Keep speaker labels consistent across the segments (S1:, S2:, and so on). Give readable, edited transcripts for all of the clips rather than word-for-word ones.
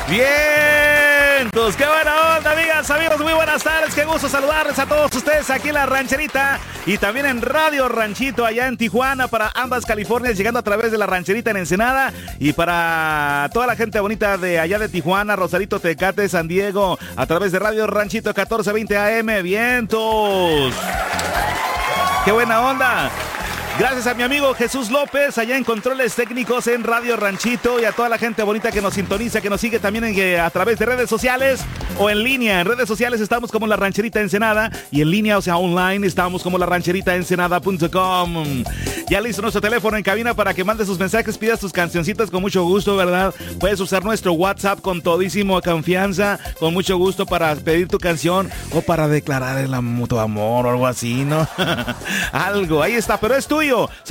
S1: Vientos, qué buena onda, amigas, amigos, muy buenas tardes, qué gusto saludarles a todos ustedes aquí en La Rancherita y también en Radio Ranchito allá en Tijuana para ambas Californias, llegando a través de La Rancherita en Ensenada y para toda la gente bonita de allá de Tijuana, Rosarito, Tecate, San Diego, a través de Radio Ranchito 1420 AM, vientos. ¡Qué buena onda! Gracias a mi amigo Jesús López, allá en Controles Técnicos en Radio Ranchito y a toda la gente bonita que nos sintoniza, que nos sigue también a través de redes sociales o en línea. En redes sociales estamos como La Rancherita Ensenada y en línea, o sea, online, estamos como larancheritaensenada.com. Ya listo nuestro teléfono en cabina para que mandes sus mensajes, pidas tus cancioncitas con mucho gusto, ¿verdad? Puedes usar nuestro WhatsApp con todísimo confianza, con mucho gusto para pedir tu canción o para declarar tu amor o algo así, ¿no? Algo, ahí está, pero es tuyo.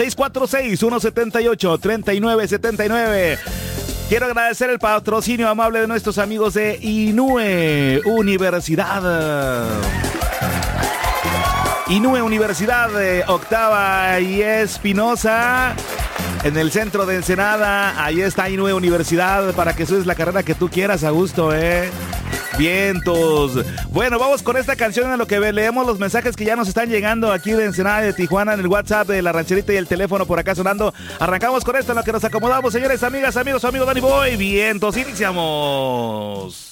S1: 646-178-3979. Quiero agradecer el patrocinio amable de nuestros amigos de Inúe Universidad. Inúe Universidad de Octava y Espinosa. En el centro de Ensenada, ahí está Inúe Universidad para que estudies la carrera que tú quieras a gusto, Vientos. Bueno, vamos con esta canción en lo que leemos los mensajes que ya nos están llegando aquí de Ensenada y de Tijuana en el WhatsApp de La Rancherita y el teléfono por acá sonando. Arrancamos con esto en lo que nos acomodamos, señores, amigas, amigos, su amigo Danny Boy. Vientos, iniciamos.